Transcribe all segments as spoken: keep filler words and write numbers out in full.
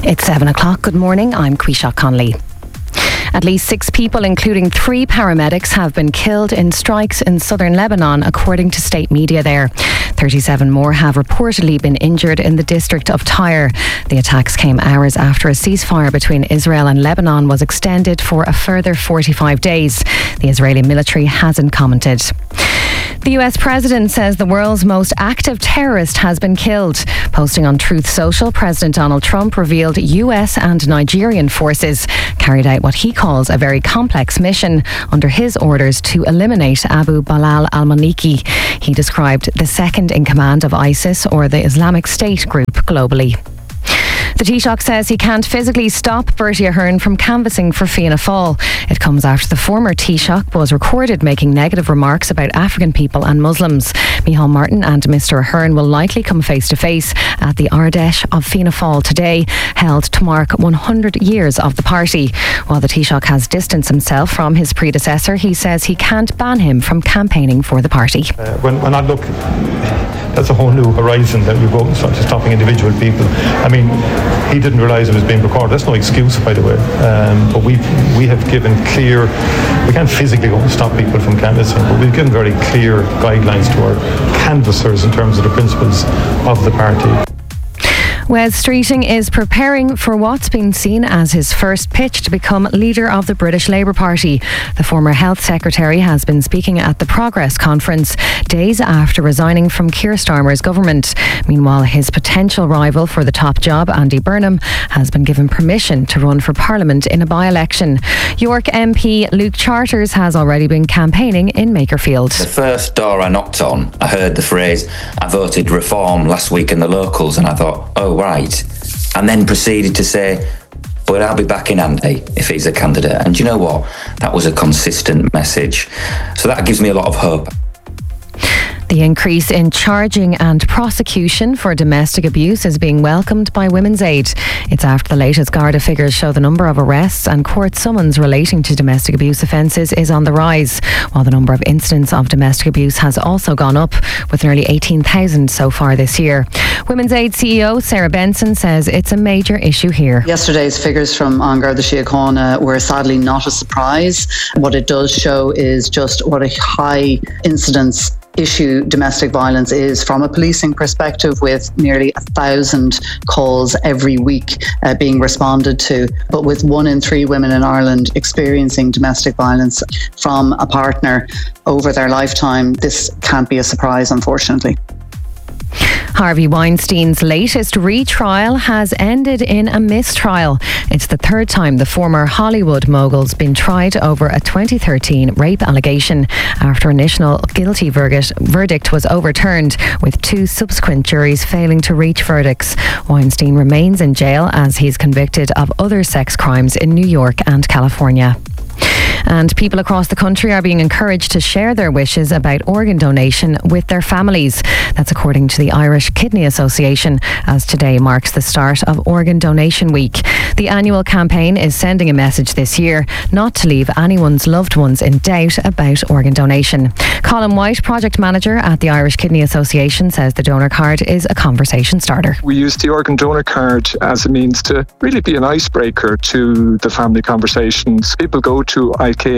It's seven o'clock. Good morning. I'm Quisha Conley. At least six people, including three paramedics, have been killed in strikes in southern Lebanon, according to state media there. thirty-seven more have reportedly been injured in the district of Tyre. The attacks came hours after a ceasefire between Israel and Lebanon was extended for a further forty-five days. The Israeli military hasn't commented. The U S president says the world's most active terrorist has been killed. Posting on Truth Social, President Donald Trump revealed U S and Nigerian forces carried out what he calls a very complex mission under his orders to eliminate Abu Bilal al-Maliki. He described the second in command of ISIS, or the Islamic State group, globally. The Taoiseach says he can't physically stop Bertie Ahern from canvassing for Fianna Fáil. It comes after the former Taoiseach was recorded making negative remarks about African people and Muslims. Micheál Martin and Mister Ahern will likely come face to face at the Ardèche of Fianna Fáil today, held to mark one hundred years of the party. While the Taoiseach has distanced himself from his predecessor, he says he can't ban him from campaigning for the party. Uh, when, when I look, that's a whole new horizon that you go out and start stopping individual people. I mean, he didn't realise it was being recorded. That's no excuse, by the way. Um, but we we have given clear, we can't physically go and stop people from canvassing, but we've given very clear guidelines to our canvassers in terms of the principles of the party. Wes Streeting is preparing for what's been seen as his first pitch to become leader of the British Labour Party. The former Health Secretary has been speaking at the Progress Conference days after resigning from Keir Starmer's government. Meanwhile, his potential rival for the top job, Andy Burnham, has been given permission to run for Parliament in a by-election. York M P Luke Charters has already been campaigning in Makerfield. The first door I knocked on, I heard the phrase, "I voted Reform last week in the locals," and I thought, oh, right, and then proceeded to say, but I'll be back in Andy if he's a candidate. And you know what? That was a consistent message. So that gives me a lot of hope. The increase in charging and prosecution for domestic abuse is being welcomed by Women's Aid. It's after the latest Garda figures show the number of arrests and court summons relating to domestic abuse offences is on the rise, while the number of incidents of domestic abuse has also gone up, with nearly eighteen thousand so far this year. Women's Aid C E O Sarah Benson says it's a major issue here. Yesterday's figures from An Garda Síochána were sadly not a surprise. What it does show is just what a high incidence issue domestic violence is from a policing perspective, with nearly a thousand calls every week uh, being responded to. But with one in three women in Ireland experiencing domestic violence from a partner over their lifetime, this can't be a surprise, unfortunately. Harvey Weinstein's latest retrial has ended in a mistrial. It's the third time the former Hollywood mogul's been tried over a twenty thirteen rape allegation after initial guilty verdict, verdict was overturned, with two subsequent juries failing to reach verdicts. Weinstein remains in jail as he's convicted of other sex crimes in New York and California. And people across the country are being encouraged to share their wishes about organ donation with their families. That's according to the Irish Kidney Association, as today marks the start of Organ Donation Week. The annual campaign is sending a message this year not to leave anyone's loved ones in doubt about organ donation. Colin White, project manager at the Irish Kidney Association, says the donor card is a conversation starter. We use the organ donor card as a means to really be an icebreaker to the family conversations. People go to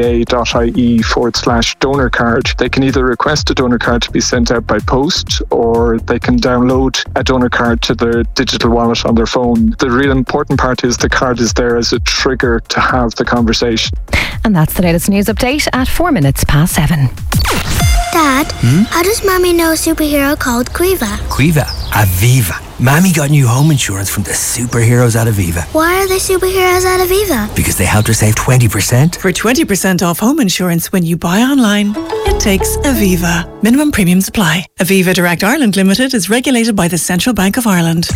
ika.ie forward slash donor card. They can either request a donor card to be sent out by post, or they can download a donor card to their digital wallet on their phone. The real important part is the card is there as a trigger to have the conversation. And that's the latest news update at four minutes past seven. Dad, hmm? How does Mommy know a superhero called Quiva? Quiva? Aviva. Mommy got new home insurance from the superheroes at Aviva. Why are they superheroes at Aviva? Because they helped her save twenty percent. For twenty percent off home insurance when you buy online, it takes Aviva. Minimum premiums apply. Aviva Direct Ireland Limited is regulated by the Central Bank of Ireland.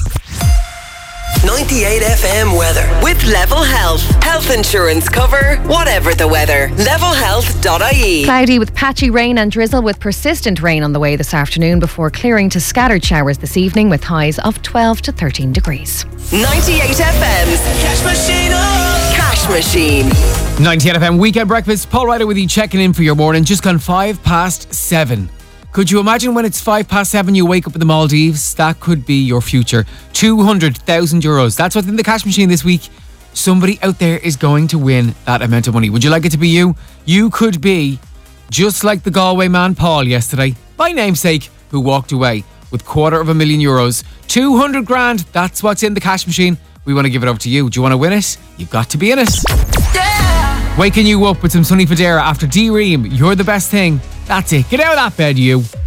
ninety-eight F M weather with Level Health. Health insurance cover, whatever the weather. level health dot I E. Cloudy with patchy rain and drizzle, with persistent rain on the way this afternoon before clearing to scattered showers this evening, with highs of twelve to thirteen degrees. ninety-eight F M's Cash Machine. Oh. Cash Machine. ninety-eight F M Weekend Breakfast. Paul Ryder with you, checking in for your morning. Just gone five past seven. Could you imagine when it's five past seven, you wake up in the Maldives? That could be your future. two hundred thousand euros. That's what's in the cash machine this week. Somebody out there is going to win that amount of money. Would you like it to be you? You could be just like the Galway man Paul yesterday, my namesake, who walked away with quarter of a million euros. two hundred grand, that's what's in the cash machine. We want to give it over to you. Do you want to win it? You've got to be in it. Yeah! Waking you up with some Sonny Fodera after D-Ream. You're the best thing. That's it. Get out of that bed, you.